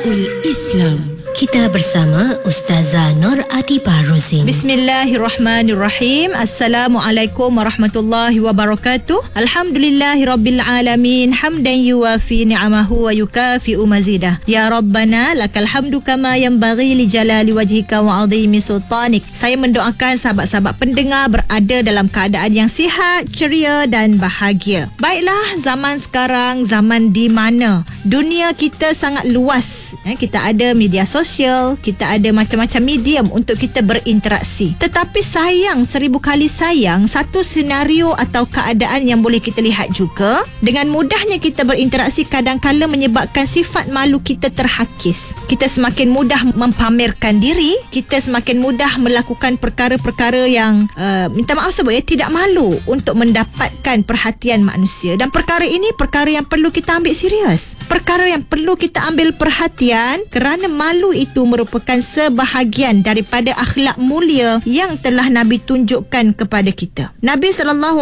Nidaul Islam. Kita bersama Ustazah Nur Adibah Ruzin. Bismillahirrahmanirrahim. Assalamualaikum warahmatullahi wabarakatuh. Alhamdulillahirabbil alamin. Hamdan yuwafi ni'amahu wa yukafi'u mazidah. Ya Rabbana lakal hamdu kama yanbaghi li jalali wajhika wa 'azimi sultanik. Saya mendoakan sahabat-sahabat pendengar berada dalam keadaan yang sihat, ceria dan bahagia. Baiklah, zaman sekarang zaman di mana dunia kita sangat luas. Kita ada media sosial, kita ada macam-macam medium untuk kita berinteraksi. Tetapi sayang, 1000 kali sayang, satu senario atau keadaan yang boleh kita lihat juga, dengan mudahnya kita berinteraksi kadang-kala menyebabkan sifat malu kita terhakis. Kita semakin mudah mempamerkan diri, kita semakin mudah melakukan perkara-perkara yang minta maaf sebut tidak malu untuk mendapatkan perhatian manusia. Dan perkara ini perkara yang perlu kita ambil serius, perkara yang perlu kita ambil perhatian, kerana malu itu merupakan sebahagian daripada akhlak mulia yang telah Nabi tunjukkan kepada kita. Nabi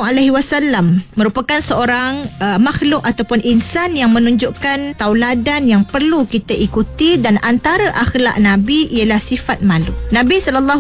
SAW merupakan seorang makhluk ataupun insan yang menunjukkan tauladan yang perlu kita ikuti, dan antara akhlak Nabi ialah sifat malu. Nabi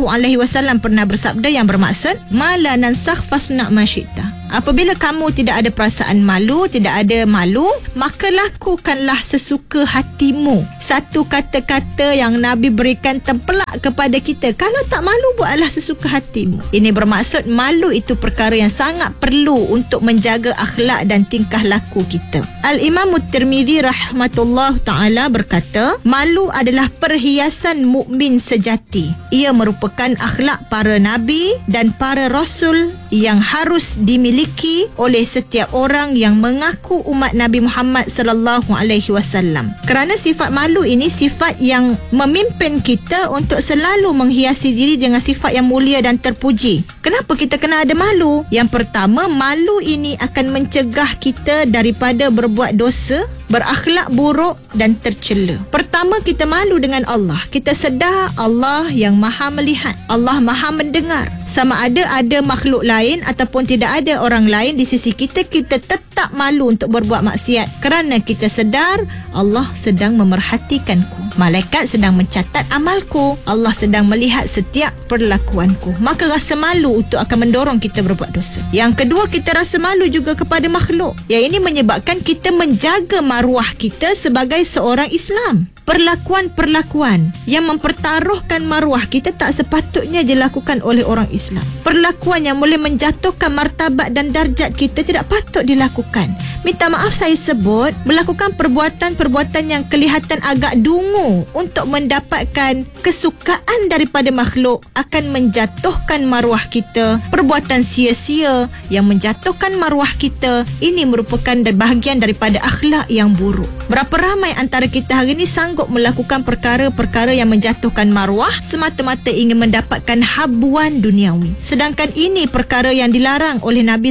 SAW pernah bersabda yang bermaksud, "Ma la nansakh fasna ma syi'ta." Apabila kamu tidak ada perasaan malu, tidak ada malu, maka lakukanlah sesuka hatimu. Satu kata-kata yang Nabi berikan tempelak kepada kita. Kalau tak malu, buatlah sesuka hatimu. Ini bermaksud malu itu perkara yang sangat perlu untuk menjaga akhlak dan tingkah laku kita. Al-Imam Tirmizi rahmatullah ta'ala berkata, malu adalah perhiasan mukmin sejati. Ia merupakan akhlak para Nabi dan para Rasul yang harus dimiliki oleh setiap orang yang mengaku umat Nabi Muhammad sallallahu alaihi wasallam. Kerana sifat malu ini sifat yang memimpin kita untuk selalu menghiasi diri dengan sifat yang mulia dan terpuji. Kenapa kita kena ada malu? Yang pertama, malu ini akan mencegah kita daripada berbuat dosa, berakhlak buruk dan tercela. Pertama, kita malu dengan Allah. Kita sedar Allah yang maha melihat, Allah maha mendengar. Sama ada makhluk lain ataupun tidak ada orang lain di sisi kita, kita tetap malu untuk berbuat maksiat. Kerana kita sedar Allah sedang memerhatikanku, malaikat sedang mencatat amalku, Allah sedang melihat setiap perlakuanku. Maka rasa malu itu akan mendorong kita berbuat dosa. Yang kedua, kita rasa malu juga kepada makhluk. Yang ini menyebabkan kita menjaga maruah kita sebagai seorang Islam. Perlakuan-perlakuan yang mempertaruhkan maruah kita tak sepatutnya dilakukan oleh orang Islam. Perlakuan yang boleh menjatuhkan martabat dan darjat kita tidak patut dilakukan. Minta maaf saya sebut, melakukan perbuatan-perbuatan yang kelihatan agak dungu untuk mendapatkan kesukaan daripada makhluk akan menjatuhkan maruah kita. Perbuatan sia-sia yang menjatuhkan maruah kita, ini merupakan bahagian daripada akhlak yang buruk. Berapa ramai antara kita hari ini sanggup melakukan perkara-perkara yang menjatuhkan maruah semata-mata ingin mendapatkan habuan duniawi. Sedangkan ini perkara yang dilarang oleh Nabi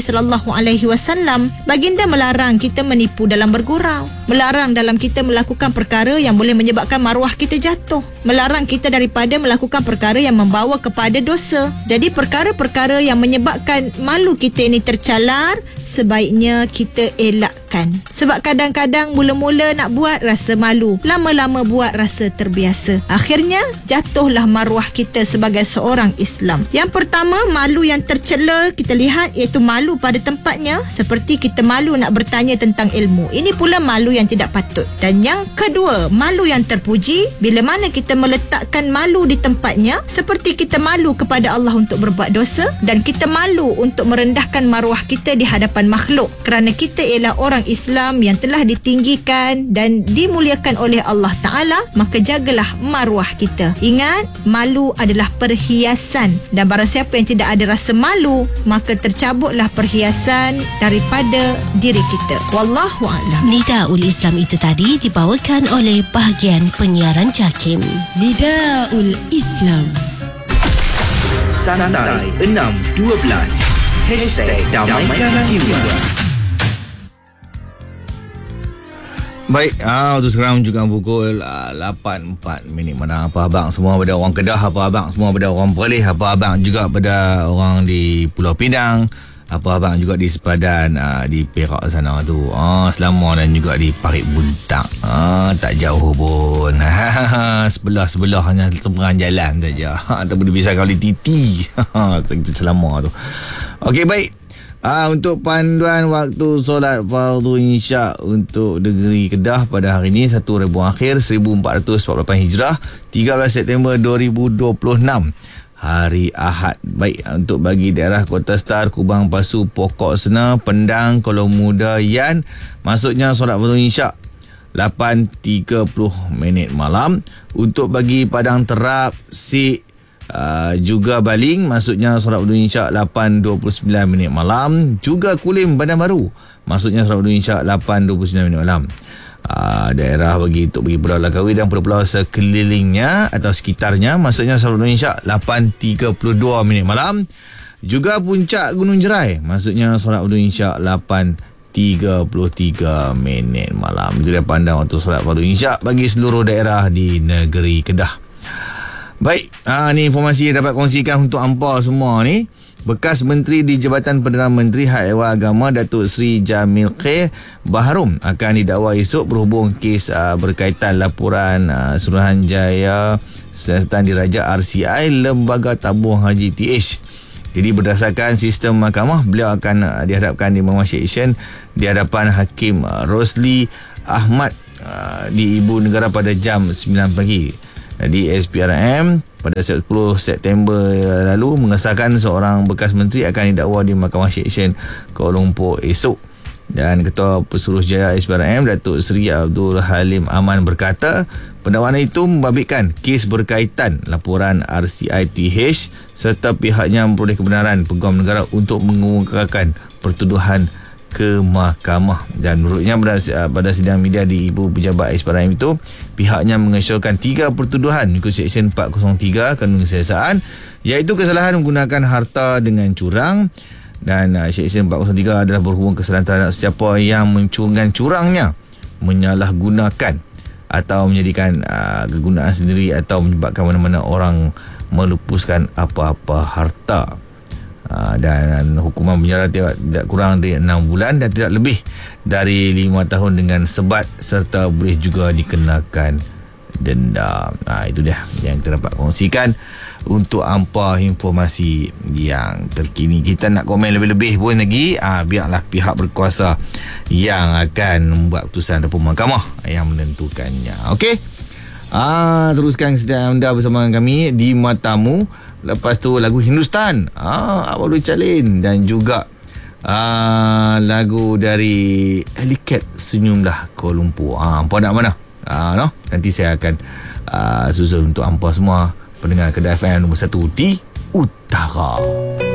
SAW. Baginda melarang kita menipu dalam bergurau, melarang dalam kita melakukan perkara yang boleh menyebabkan maruah kita jatuh, melarang kita daripada melakukan perkara yang membawa kepada dosa. Jadi perkara-perkara yang menyebabkan malu kita ini tercalar, sebaiknya kita elakkan. Sebab kadang-kadang mula-mula nak buat rasa malu, lama-lama buat rasa terbiasa. Akhirnya jatuhlah maruah kita sebagai seorang Islam. Yang pertama, malu yang tercela kita lihat iaitu malu pada tempatnya, seperti kita malu nak bertanya tentang ilmu. Ini pula malu yang tidak patut. Dan yang kedua, malu yang terpuji, bila mana kita meletakkan malu di tempatnya, seperti kita malu kepada Allah untuk berbuat dosa, dan kita malu untuk merendahkan maruah kita di hadapan makhluk. Kerana kita ialah orang Islam yang telah ditinggikan dan dimuliakan oleh Allah Ta'ala, maka jagalah maruah kita. Ingat, malu adalah perhiasan, dan barang siapa yang tidak ada rasa malu, maka tercabutlah perhiasan daripada diri kita. Wallahu a'lam. Nidaul Islam itu tadi dibawakan oleh bahagian penyiaran JAKIM. Nidaul Islam. Santai 612 #Damaikan Jiwa. Baik, untuk sekarang juga pukul 8:04. Mana apa abang semua pada orang Kedah, apa abang semua pada orang Perlis, apa abang juga pada orang di Pulau Pinang, apa abang juga di sepadan di Perak sana tu, Selangor dan juga di Parit Buntang. tak jauh pun. Sebelah-sebelah hanya seberang jalan saja. Tak boleh pisahkan oleh titi. Kita selama tu. Okey, baik. Untuk panduan waktu solat fardu Isyak untuk negeri Kedah pada hari ini 1 Rabiul Akhir 1448 Hijrah 13 September 2026 hari Ahad. Baik, untuk bagi daerah Kota Star, Kubang Pasu, Pokok Sena, Pendang, Kolong Muda, Yan, masuknya solat fardu Isyak 8.30 malam. Untuk bagi Padang Terap, Sik, juga Baling, maksudnya solat fardu Isyak 8.29 malam. Juga Kulim, Bandar Baru, maksudnya solat fardu Isyak 8.29 malam. Daerah untuk bagi Pulau Langkawi dan pulau-pulau sekelilingnya atau sekitarnya, maksudnya solat fardu Isyak 8.32 malam. Juga Puncak Gunung Jerai, maksudnya solat fardu Isyak 8.33 malam. Itu dia pandang waktu solat fardu Isyak bagi seluruh daerah di negeri Kedah. Baik, ni informasi yang dapat kongsikan untuk hampa semua ni. Bekas Menteri di Jabatan Perdana Menteri Hak Ehwal Agama Datuk Seri Jamil Khair Baharom akan didakwa esok berhubung kes berkaitan laporan Suruhanjaya Siasatan Diraja RCI Lembaga Tabung Haji TH. Jadi berdasarkan sistem mahkamah, beliau akan dihadapkan di Mahkamah Syekh Hisham di hadapan Hakim Rosli Ahmad di Ibu Negara pada jam 9 pagi. Di SPRM pada 10 September lalu mengesahkan seorang bekas menteri akan didakwa di Mahkamah Syekh Hisham Kuala Lumpur esok. Dan Ketua Pesuruhjaya SPRM Datuk Seri Abdul Halim Aman berkata pendakwaan itu membabitkan kes berkaitan laporan RCITH serta pihaknya memperoleh kebenaran Peguam Negara untuk mengungkapkan pertuduhan ke mahkamah. Dan menurutnya pada sidang media di Ibu Pejabat SPRM itu, pihaknya mengesyorkan 3 pertuduhan mengikut Seksyen 403 Kanun Kesiasaan, iaitu kesalahan menggunakan harta dengan curang. Dan Seksyen 403 adalah berhubung kesalahan terhadap sesiapa yang mencurangkan curangnya, menyalahgunakan atau menjadikan kegunaan sendiri atau menyebabkan mana-mana orang melupuskan apa-apa harta. Dan hukuman penjara tidak kurang dari 6 bulan dan tidak lebih dari 5 tahun dengan sebat serta boleh juga dikenakan denda. Itu dia yang kita dapat kongsikan untuk hampa informasi yang terkini. Kita nak komen lebih-lebih pun lagi, biarlah pihak berkuasa yang akan membuat keputusan ataupun mahkamah yang menentukannya. Okey, teruskan setia anda bersama kami di Matamu. Lepas tu lagu Hindustan, Abdul Calin, dan juga lagu dari Elicat Senyumlah Kuala Lumpur. Hampa nak mana? Nanti saya akan susun untuk hampa semua pendengar Kedah FM nombor 1 di Utara.